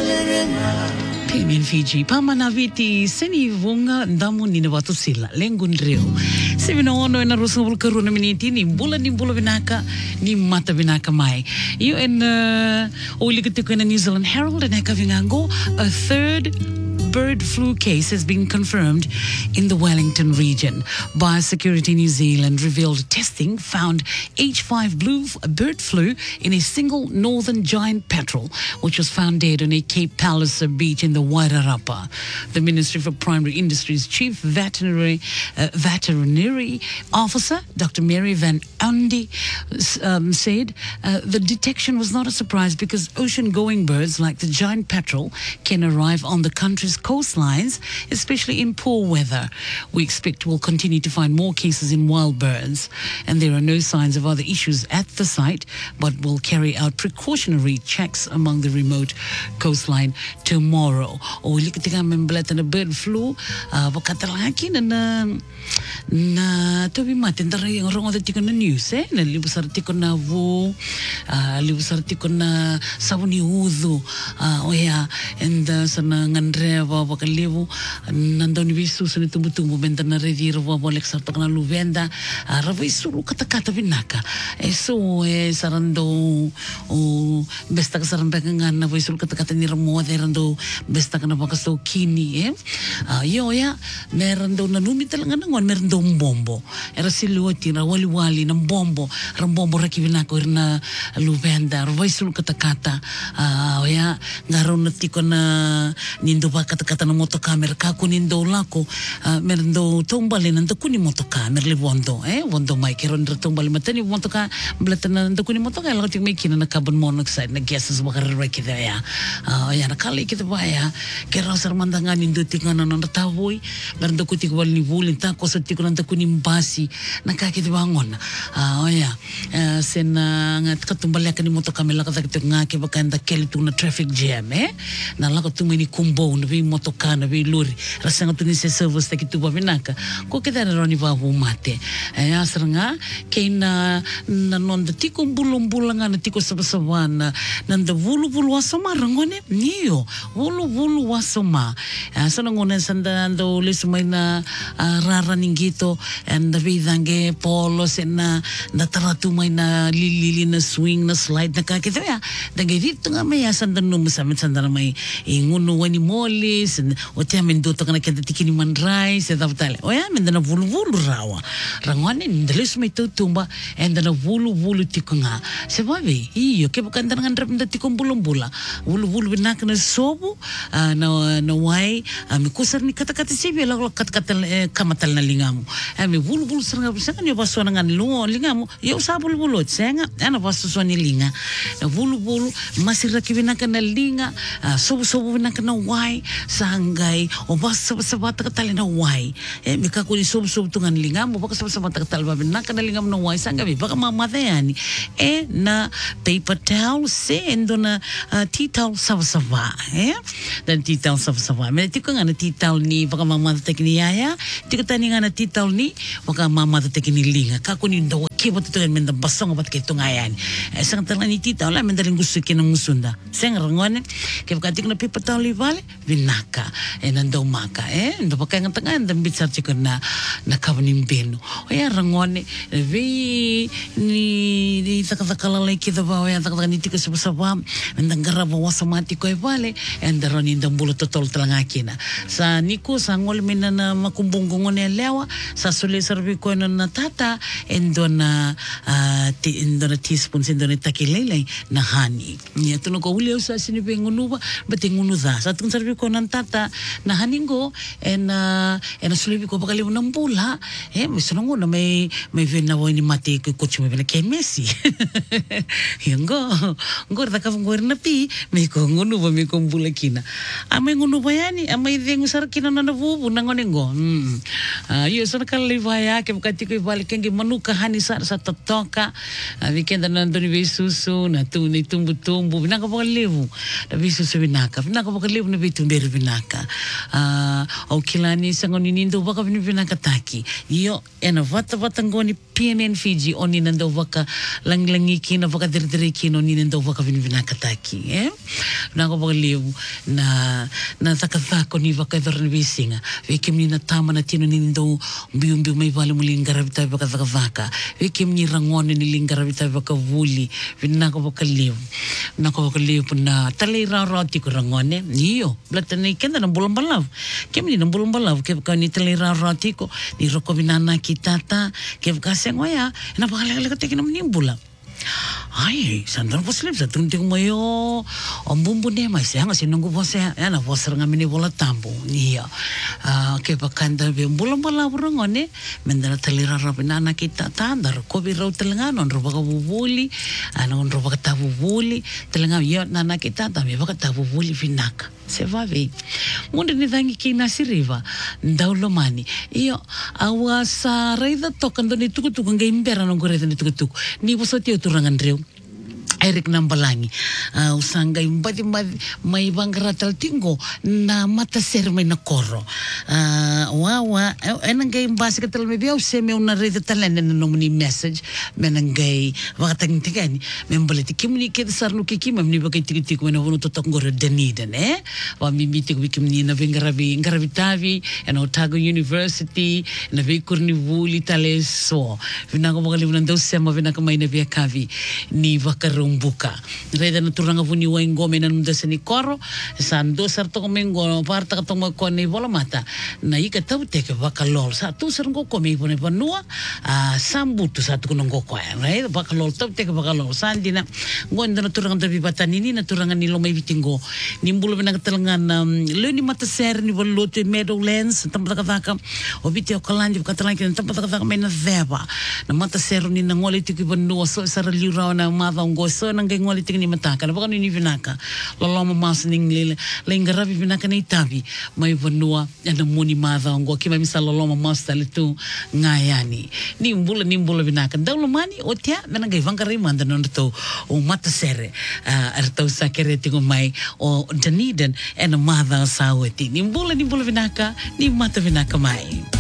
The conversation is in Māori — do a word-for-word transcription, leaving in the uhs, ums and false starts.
Pemien Fiji, Pamanaviti, Seni Vunga, Damu Ninavatu Silla, Lengundrio. Sevinono and a Russell Karuna Miniti, ni Bula ni Bula Vinaka, ni Mata Vinaka Mai. You and uh, Olikatukana New Zealand Herald and Ekavingango, a third bird flu case has been confirmed in the Wellington region. Biosecurity New Zealand revealed testing found H five blue bird flu in a single northern giant petrel, which was found dead on a Cape Palliser beach in the Wairarapa. The Ministry for Primary Industries Chief Veterinary uh, Veterinary Officer, Doctor Mary Van Undy, um, said uh, the detection was not a surprise because ocean-going birds like the giant petrel can arrive on the country's coastlines, especially in poor weather. We expect we'll continue to find more cases in wild birds, and there are no signs of other issues at the site, but we'll carry out precautionary checks among the remote coastline tomorrow. O ilikatika membelata na bird flu, wakatalaki na na na tobi matin tara yung rongo da tiko na news eh na libusar tiko na vu libusar tiko na sabuni udu oya and sana ngandre wa wakalivu nando ni visu sa nitumbutumbu benta na reviro wa bolek sa takna luvenda ravi suru katakata vinaka e so e sarando o besta kasarambek ngana wa suru katakata ni ramo derando besta kana bakaso kini eh yo ya merando na numital ngana ngon merando mbombo era siluoti na wali-wali ng bombo rambombo rakivinako na luvenda ravi suru katakata oya ngaron na tiko na nindo ba kata-kata na motokamer kako nindo lako uh, merendo tombali nanda kuni motokamer li wondo eh wondo mai keron dra tombali matani motoka blata nanda kuni motoka la ting mekina na carbon monoxide na gases bakar reki da ya uh, ya na kali kita ba ya kero sar mandanga nindo tingana na tavoy merendo kuti wal ni vulin ta ko sa tiko nanda kuni mbasi na kakiti bangon uh, ya uh, sen uh, ngat katumbali ka ni motokamer la kata kita ngake bakanda keli tu na traffic jam eh na la ko tumini kumbo na vi motoka na vi lori rasanga tu ni se service taki tu bavinaka ko kita na roni va mate eh asranga keina na nonda tiko bulung-bulanga na tiko sabasabana nanda vulu-vulu wasoma rangone niyo vulu-vulu wasoma sana ngone sanda ndo lesumay na rara ningito and the vidange polo sena na taratumay na lilili na swing na slide na kakita ya dange dito nga may sanda nung sa sanda na may ingunu wani molis o tiya menduto ka na kenta tikini man rice eta tale o ya menda na vulu-vulu rawa rangone ndalis may tutumba and na vulu-vulu tiko nga se babi iyo ke bukan dengan rap nda tiko bulung-bula vulu-vulu binak na sobu na na wai mi kusar ni kata-kata sibi la kata-kata kamatal na lingamu mi vulu-vulu saranga bisanga ni baso na ngan lungo lingamu yo sa vulu-vulu senga ana baso so ni linga na vulu-vulu masira kibinak na linga sobu-sobu binak na wai sangai o basta sabata katali na wai eh mika ko ni sob-sob tungan lingam mo baka sabata katali ba binak na lingam na wai sangai baka mamada yani eh na paper towel se endo na uh, tea towel sabasaba eh dan tea towel sabasaba me tiko nga na tea towel ni baka mamada tekni yaya tiko tani nga na tea towel ni baka mamada tekni linga kako ni ndo kibo to men da basong bat kay tungayan eh sang tala ni tea towel men daling gusto kinang musunda seng rangone kay baka tiko na paper towel vale vinaka eh nando maka eh ndo baka nga tanga ndam bitsar chiko na nakabanim beno o ya rangone vi ni ni takakala like kita ba ya takaka ni tiko sabasaba ndang garaba wasamati ko vale and roni ndam bulo totol talanga kina sa niko sa ngol mena na makumbungong ne lewa sa suli servi ko na tata endo na uh, ti endo na teaspoon endo na takilele na hani ni tuno ko uli sa sinibengunu ba batingunu da sa tun servi ko nan tata na haningo en uh, en suli ko bakali ng bula eh misunong na may may vena wo ni mati ko coach may vena kay Messi Yango, ngor ta kafung ngor na pi, may ko ngunu ba may kong bulakina. Amay ngunu ba yani, amay dengo sarakina na nabubu na ngonengo. Hmm. Ah, yo sa nakalibaya ke bukati ko ibalik kengi manuka hani sa sa totoka. Ah, weekend na ndoni besusu na tu ni tumbu-tumbu binaka pa kalibu. Na besusu binaka, binaka pa kalibu na bitumberi binaka. Ah, o kilani sa ngoninindo baka binaka taki. Yo, ena vata vata ngoni P N N Fiji o ni nando waka langlangi kina waka dirdiri kina o ni nando waka vinvinaka taki eh na ko liu na na takatako ni waka dorni bisinga veke ni na tama na tino ni nando mbiu mbiu mai vale muli ngarabita waka takavaka veke ni rangone ni lingarabita waka vuli vinaka waka liu na ko waka liu na tali ra ra ti ko rangone iyo blata nei kenda na bulan balav kem ni na bulan balav ke ka ni tali ra ra ti ko ni roko vinana kitata ke ka sengoya na bakala ka tekina mnimbula ai sandra poslip sa tunti ko mayo om bumbu ne mai sa ngasi nunggu pose ana poser ngamini bola tambo niya ke bakanda be bulan balav rangone mendara tali ra ra vinana kitata dar ko bi rau telengano ro baka bubuli ana ro baka tabubuli telengano yo nana kitata me baka tabubuli vinaka se va ver onde ni dangi ki na siriva ndaulo mani io awa sa reida tokando ni tukutuku ngai mbera no gore ni tukutuku ni bosoti uturangan reu Eric Nambalangi uh, usanga imbadi mai bangaratal tingo na mata ser mai na koro uh, wawa enangai mbasi katal me biau se me una rede talene na nomni message menangai wakatang tigani memboleti kimni ke sarnu ke kim memni bakai tikitik mena wono totok ngore deniden eh wa mimiti ko kimni na vengaravi ngaravi tavi and Otago University na vekurni vuli tale so vinanga mogali vinando sema vinaka mai na via kavi ni vakaru buka reda na turanga vuni wa ngome na nunda seni koro san do sar to mengo parta ka to mo ko ni bola mata na ika tau te ke bakalol sa tu sar ngo ko me pone panua a sambu tu sa tu ngo ko ai bakalol tau te ke bakalol sandina ngonda na turanga tabi batanini na turanga ni lo mai vitingo ni mbulo na katalangan le ni mata ser ni volote Meadowlands tampa ka ka o biti o kalandi ka talangi tampa ka ka me na veba na mata ser ni na ngole tiki panua so sar liura na mava ngo so nangai ngoli tingni mataka na baka ni vinaka loloma mas ning le lengarabi vinaka nei tavi mai vanua ana moni madha ngo ki mai misal loloma mas tale tu ngayani ni mbula ni mbula vinaka daulo mani o tia nangai vangari manda no to o mata sere artau sakere tingo mai o Dunedin ana madha saweti ni mbula ni mbula vinaka ni mata vinaka mai